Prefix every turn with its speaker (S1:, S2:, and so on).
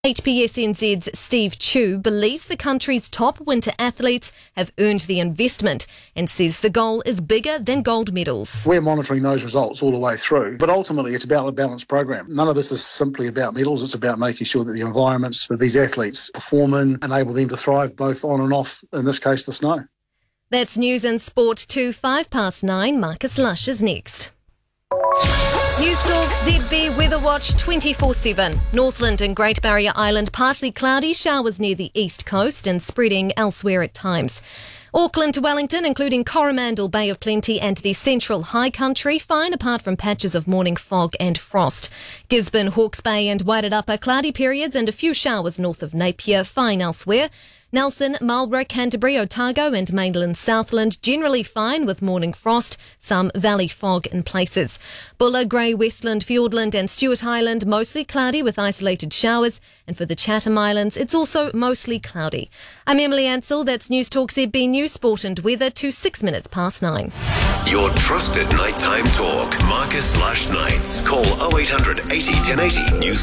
S1: HPSNZ's Steve Chu believes the country's top winter athletes have earned the investment and says the goal is bigger than gold medals.
S2: We're monitoring those results all the way through, but ultimately it's about a balanced program. None of this is simply about medals, it's about making sure that the environments that these athletes perform in enable them to thrive both on and off, in this case, the snow.
S1: That's news and sport to 9:05. Marcus Lush is next. Newstalk ZB Weather Watch 24/7. Northland and Great Barrier Island partly cloudy, showers near the east coast and spreading elsewhere at times. Auckland to Wellington, including Coromandel, Bay of Plenty and the central high country, fine apart from patches of morning fog and frost. Gisborne, Hawke's Bay and Wairarapa, cloudy periods and a few showers north of Napier, fine elsewhere. Nelson, Marlborough, Canterbury, Otago and mainland Southland generally fine with morning frost, some valley fog in places. Buller, Grey, Westland, Fiordland and Stewart Island mostly cloudy with isolated showers, and for the Chatham Islands it's also mostly cloudy. I'm Emily Ansell, that's Newstalk ZB News, Sport and Weather to 9:06.
S3: Your trusted nighttime talk, Marcus Lush Nights. Call 0800 80 1080 News.